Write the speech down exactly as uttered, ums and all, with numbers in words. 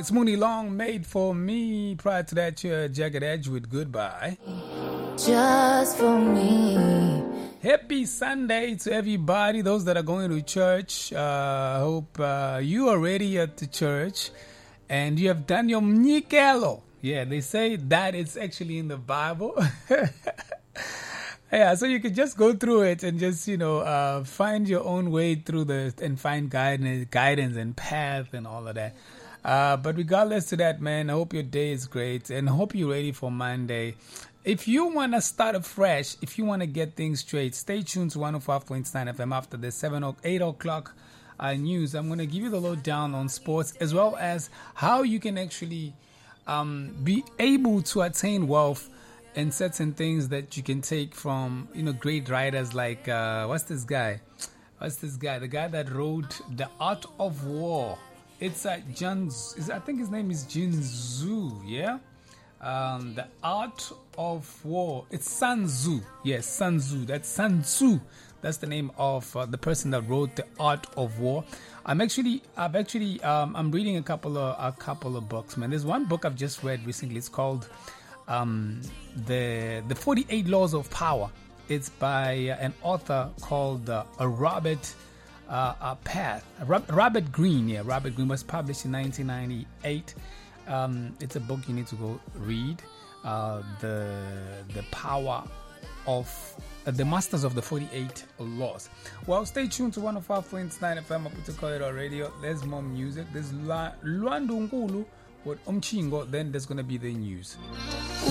It's Mooney Long, Made for Me. Prior to that, you're Jagged Edge with Goodbye. Just for me. Happy Sunday to everybody, those that are going to church. I uh, hope uh, you are ready at the church and you have done your mnikelo. Yeah, they say that it's actually in the Bible. Yeah, so you can just go through it and just, you know, uh, find your own way through the and find guidance, guidance and path and all of that. Uh, but regardless to that, man, I hope your day is great and I hope you're ready for Monday. If you want to start afresh, if you want to get things straight, stay tuned to one oh five point nine F M after the seven or eight o'clock uh, news. I'm going to give you the lowdown on sports as well as how you can actually um, be able to attain wealth and certain things that you can take from, you know, great writers like, uh, what's this guy? What's this guy? The guy that wrote The Art of War. It's uh, Jun, I think his name is Jin Zhu, yeah? Um, the Art of War. It's Sun Tzu. Yes, Sun Tzu. That's Sun Tzu. That's the name of uh, the person that wrote The Art of War. I'm actually, I've actually, um, I'm reading a couple of a couple of books, man. There's one book I've just read recently. It's called um, the the forty-eight Laws of Power. It's by an author called uh, Robert uh, uh, Path. Robert Greene. Yeah, Robert Greene was published in nineteen ninety-eight. Um, it's a book you need to go read. Uh, the the power of uh, the masters of the forty-eight laws. Well, stay tuned to one oh five point nine F M Maputo Corridor Radio. There's more music. There's La- Luandu Nkulu with Umchingo. Then there's going to be the news.